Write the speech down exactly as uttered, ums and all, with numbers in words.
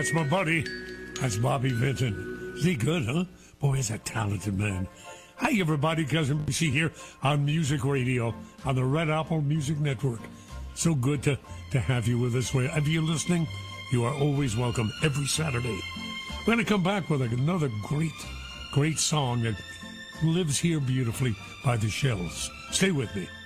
that's my buddy. That's Bobby Vinton. Is he good, huh? Boy, he's a talented man. Hi, everybody. Cousin B C here on Music Radio on the Red Apple Music Network. So good to, to have you with us. Wherever you're listening, you are always welcome every Saturday. We're going to come back with another great, great song that lives here beautifully by the Shells. Stay with me.